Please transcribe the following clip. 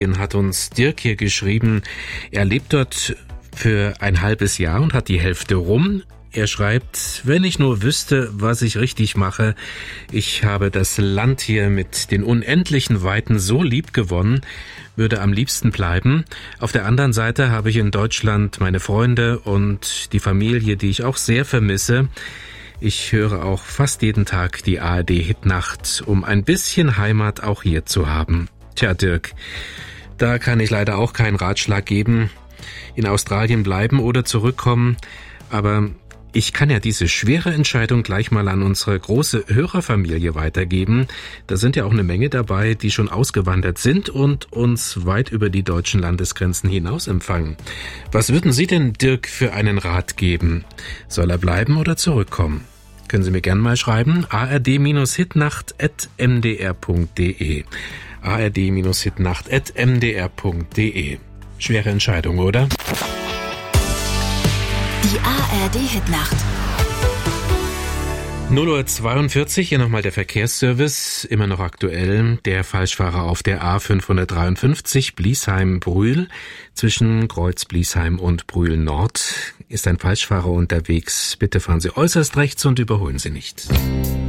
Australien hat uns Dirk hier geschrieben. Er lebt dort für ein halbes Jahr und hat die Hälfte rum. Er schreibt, wenn ich nur wüsste, was ich richtig mache. Ich habe das Land hier mit den unendlichen Weiten so lieb gewonnen, würde am liebsten bleiben. Auf der anderen Seite habe ich in Deutschland meine Freunde und die Familie, die ich auch sehr vermisse. Ich höre auch fast jeden Tag die ARD-Hitnacht, um ein bisschen Heimat auch hier zu haben. Tja, Dirk, da kann ich leider auch keinen Ratschlag geben. In Australien bleiben oder zurückkommen, aber ich kann ja diese schwere Entscheidung gleich mal an unsere große Hörerfamilie weitergeben. Da sind ja auch eine Menge dabei, die schon ausgewandert sind und uns weit über die deutschen Landesgrenzen hinaus empfangen. Was würden Sie denn Dirk für einen Rat geben? Soll er bleiben oder zurückkommen? Können Sie mir gerne mal schreiben. ard-hitnacht@mdr.de ard-hitnacht@mdr.de Schwere Entscheidung, oder? Die ARD-Hitnacht. 0:42 Uhr, hier nochmal der Verkehrsservice, immer noch aktuell. Der Falschfahrer auf der A553 Bliesheim-Brühl. Zwischen Kreuz-Bliesheim und Brühl-Nord ist ein Falschfahrer unterwegs. Bitte fahren Sie äußerst rechts und überholen Sie nicht.